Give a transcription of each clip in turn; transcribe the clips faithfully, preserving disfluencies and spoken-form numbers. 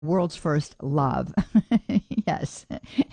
world's first love. Yes,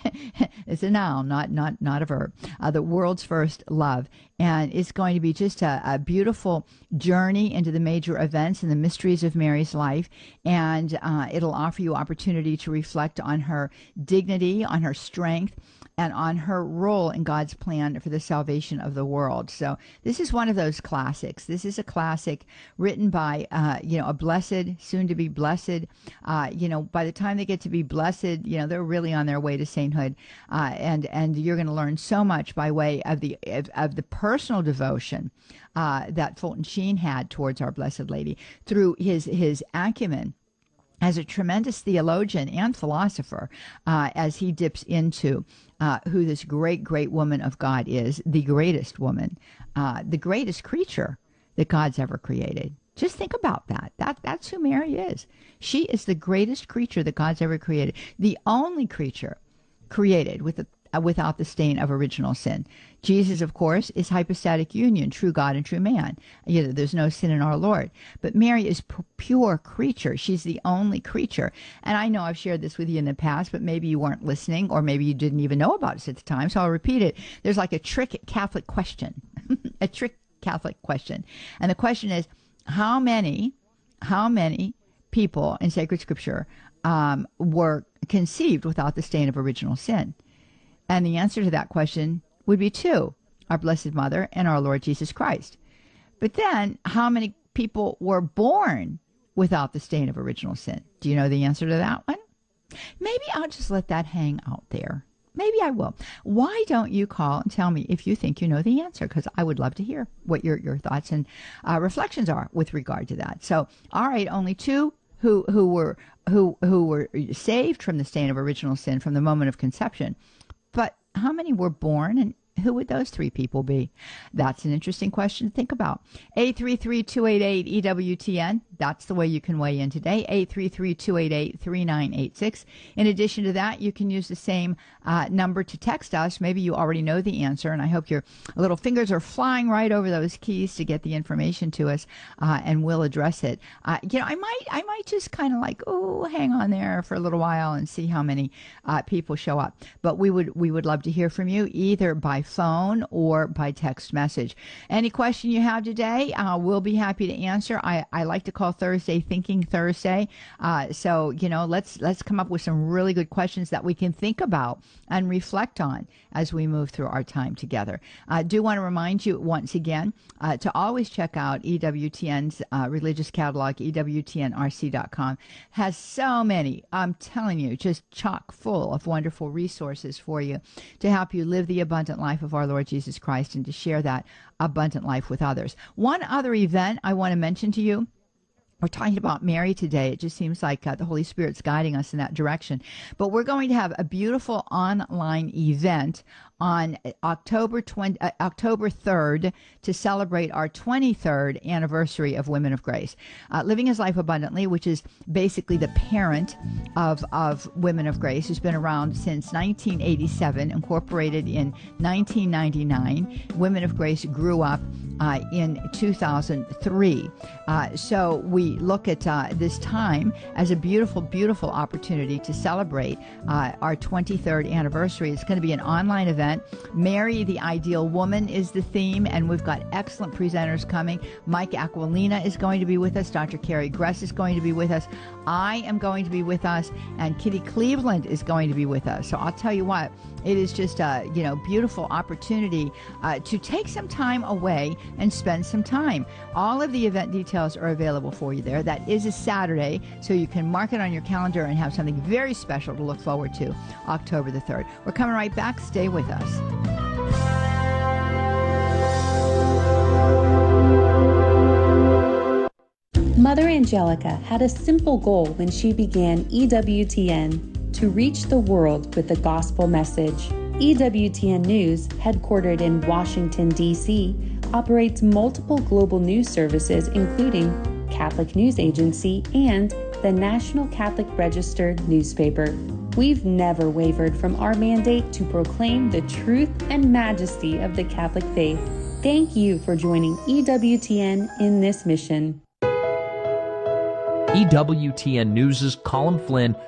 it's a noun, not not not a verb. Uh, the world's first love, and it's going to be just a, a beautiful journey into the major events and the mysteries of Mary's life, and uh, it'll offer you opportunity to reflect on her dignity, on her strength, and on her role in God's plan for the salvation of the world. So this is one of those classics. This is a classic written by, uh, you know, a blessed, soon to be blessed. Uh, you know, by the time they get to be blessed, you know, they're really on their way to sainthood. Uh, and and you're going to learn so much by way of the of, of the personal devotion uh, that Fulton Sheen had towards our Blessed Lady through his his acumen as a tremendous theologian and philosopher, uh, as he dips into uh, who this great, great woman of God is, the greatest woman, uh, the greatest creature that God's ever created. Just think about that. That that's who Mary is. She is the greatest creature that God's ever created, the only creature created with the uh, without the stain of original sin. Jesus, of course, is hypostatic union, true God and true man. You know, there's no sin in our Lord. But Mary is p- pure creature. She's the only creature. And I know I've shared this with you in the past, but maybe you weren't listening, or maybe you didn't even know about it at the time. So I'll repeat it. There's like a trick Catholic question, a trick Catholic question. And the question is, how many, how many people in sacred scripture um, were conceived without the stain of original sin? And the answer to that question would be two, our Blessed Mother and our Lord Jesus Christ. But then, how many people were born without the stain of original sin? Do you know the answer to that one? Maybe I'll just let that hang out there. Maybe I will. Why don't you call and tell me if you think you know the answer? Because I would love to hear what your, your thoughts and uh, reflections are with regard to that. So, all right, only two who who were who who were saved from the stain of original sin from the moment of conception. But how many were born, and who would those three people be? That's an interesting question to think about. eight three three, two eight eight, E W T N. That's the way you can weigh in today. eight three three, two eight eight, three nine eight six. In addition to that, you can use the same uh, number to text us. Maybe you already know the answer, and I hope your little fingers are flying right over those keys to get the information to us, uh, and we'll address it. Uh, you know, I might, I might just kind of like, oh, hang on there for a little while and see how many uh, people show up. But we would, we would love to hear from you either by phone or by text message. Any question you have today, uh, we'll be happy to answer. I, I like to call Thursday Thinking Thursday. Uh, so, you know, let's let's come up with some really good questions that we can think about and reflect on as we move through our time together. I do want to remind you once again uh, to always check out E W T N's uh, religious catalog. E W T N R C dot com has so many, I'm telling you, just chock full of wonderful resources for you to help you live the abundant life of our Lord Jesus Christ and to share that abundant life with others. One other event I want to mention to you. We're talking about Mary today. It just seems like uh, the Holy Spirit's guiding us in that direction. But we're going to have a beautiful online event on October twentieth, uh, October third to celebrate our twenty-third anniversary of Women of Grace. Uh, Living His Life Abundantly, which is basically the parent of, of Women of Grace, who's been around since nineteen eighty-seven, incorporated in nineteen ninety-nine. Women of Grace grew up uh, in two thousand three. Uh, so we look at uh, this time as a beautiful, beautiful opportunity to celebrate uh, our twenty-third anniversary. It's going to be an online event. Mary, the Ideal Woman, is the theme, and we've got excellent presenters coming. Mike Aquilina is going to be with us. Doctor Carrie Gress is going to be with us. I am going to be with us, and Kitty Cleveland is going to be with us. So I'll tell you what, it is just a you know beautiful opportunity uh, to take some time away and spend some time. All of the event details are available for you there. That is a Saturday, so you can mark it on your calendar and have something very special to look forward to October the third. We're coming right back. Stay with us. Mother Angelica had a simple goal when she began E W T N: to reach the world with the gospel message. E W T N News, headquartered in Washington, D C, operates multiple global news services, including Catholic News Agency and the National Catholic Register newspaper. We've never wavered from our mandate to proclaim the truth and majesty of the Catholic faith. Thank you for joining E W T N in this mission. E W T N News' Colin Flynn